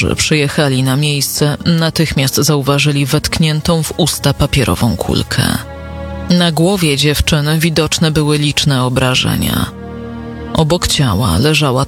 Którzy przyjechali na miejsce, natychmiast zauważyli wetkniętą w usta papierową kulkę. Na głowie dziewczyny widoczne były liczne obrażenia. Obok ciała leżała